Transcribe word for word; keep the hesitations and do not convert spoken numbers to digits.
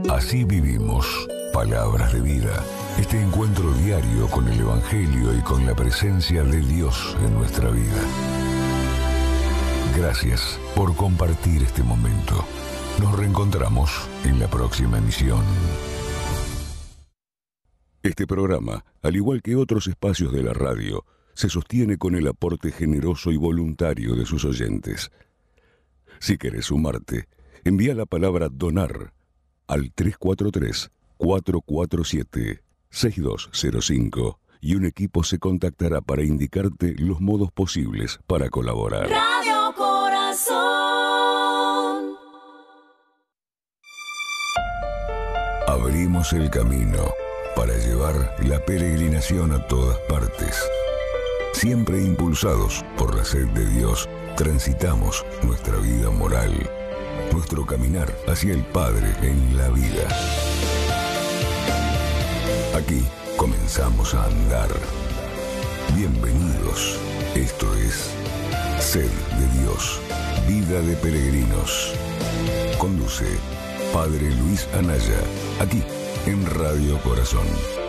Así vivimos. Palabras de vida. Este encuentro diario con el Evangelio y con la presencia de Dios en nuestra vida. Gracias por compartir este momento. Nos reencontramos en la próxima emisión. Este programa, al igual que otros espacios de la radio, se sostiene con el aporte generoso y voluntario de sus oyentes. Si querés sumarte, envía la palabra DONAR al tres cuatro tres, cuatro cuatro siete, seis dos cero cinco y un equipo se contactará para indicarte los modos posibles para colaborar. Radio Corazón. Abrimos el camino para llevar la peregrinación a todas partes. Siempre impulsados por la sed de Dios, transitamos nuestra vida moral, nuestro caminar hacia el Padre en la vida. Aquí comenzamos a andar. Bienvenidos. Esto es Sed de Dios, Vida de Peregrinos. Conduce Padre Luis Anaya, aquí en Radio Corazón.